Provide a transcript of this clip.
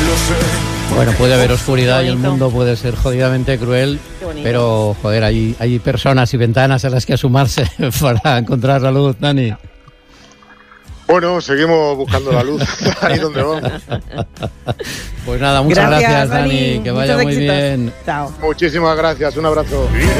Bueno, puede haber oscuridad y el mundo puede ser jodidamente cruel, pero, joder, hay personas y ventanas a las que asomarse para encontrar la luz, Dani. Bueno, seguimos buscando la luz ahí donde vamos. Pues nada, muchas gracias Dani, que vaya muy bien. Chao. Muchísimas gracias, un abrazo.